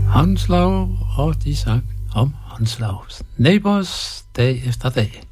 Håndslag, og de sang om håndslags neighbors dag efter dag.